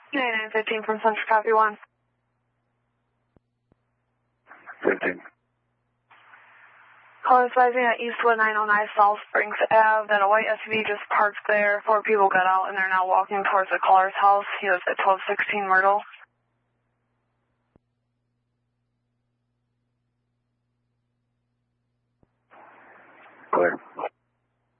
9915 from Central Copy 1. 15. Call advising at Eastwood 909 South Springs Ave that a white SUV just parked there. 4 people got out and they're now walking towards the caller's house. He lives at 1216 Myrtle. Clear.